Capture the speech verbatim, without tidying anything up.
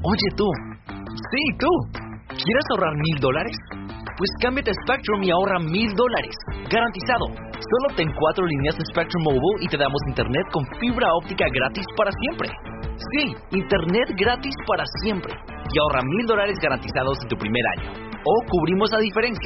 Oye tú, sí tú, ¿quieres ahorrar mil dólares? Pues cámbiate a Spectrum y ahorra mil dólares, garantizado. Solo ten cuatro líneas de Spectrum Mobile y te damos internet con fibra óptica gratis para siempre. Sí, internet gratis para siempre. Y ahorra mil dólares garantizados en tu primer año. O cubrimos la diferencia.